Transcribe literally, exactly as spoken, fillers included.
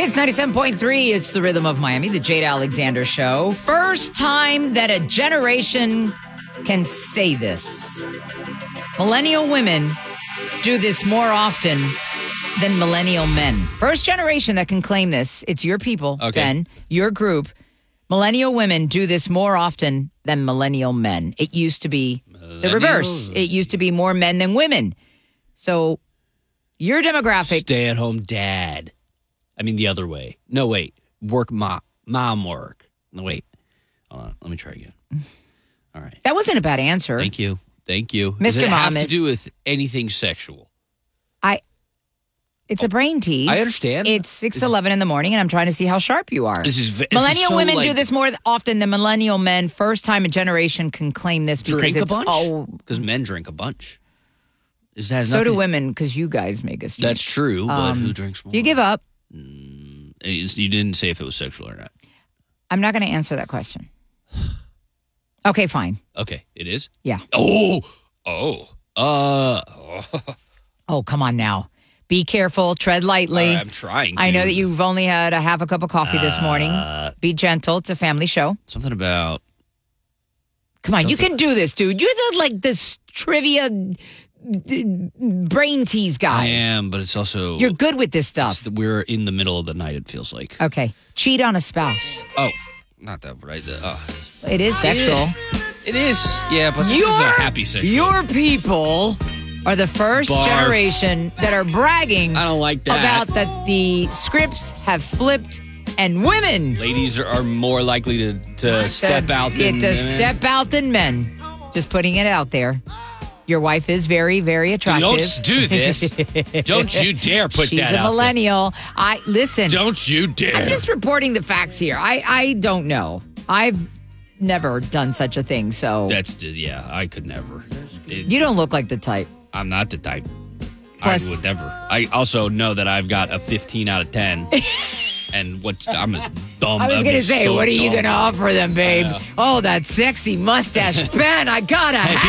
It's ninety-seven point three. It's the Rhythm of Miami, the Jade Alexander Show. First time that a generation can say this. Millennial women do this more often than millennial men. First generation that can claim this. It's your people, Okay. Ben, your group. Millennial women do this more often than millennial men. It used to be the reverse. It used to be more men than women. So your demographic. Stay-at-home dad. I mean, the other way. No, wait. Work mom. Mom work. No, wait. Hold on. Let me try again. All right. That wasn't a bad answer. Thank you. Thank you. Does Mister it have Mohammed. to do with anything sexual? I. It's a brain tease. I understand. It's six eleven in the morning, and I'm trying to see how sharp you are. This is this Millennial is so women like, do this more often than millennial men. First time a generation can claim this because drink it's a bunch? oh, Because men drink a bunch. Is that so do nothing- women because you guys make us drink. That's true, but Um, who drinks more? Do you give up? It's- You didn't say if it was sexual or not. I'm not going to answer that question. Okay, fine. Okay, it is? Yeah. Oh, oh, uh, oh. Oh, come on now. Be careful. Tread lightly. All right, I'm trying to. I know that you've only had a half a cup of coffee this morning. Uh, Be gentle. It's a family show. Something about Come on, you something- can do this, dude. You're the like this trivia d- brain tease I guy. am, but it's also You're good with this it's stuff. the- we're in the middle of the night. It feels like. Okay. Cheat on a spouse. Oh, not that right. The, uh, It is sexual. it is. Yeah, but this is a happy sexual. Your people are the first Barf. generation that are bragging I don't like that. about that the scripts have flipped and women Ladies are, are more likely to, to step out to, than to men. step out than men. Just putting it out there. Your wife is very, very attractive. Don't do this. Don't you dare put She's that a out millennial. I listen. there. Don't you dare. I'm just reporting the facts here. I, I don't know. I've never done such a thing, so That's yeah. I could never. It, you don't look like the type. I'm not the type. Plus- I would never. I also know that I've got a fifteen out of ten. And what I'm a dumb. I was I'm going to just say, so what are you dumb. going to offer them, babe? Oh, that sexy mustache. Ben, I got to have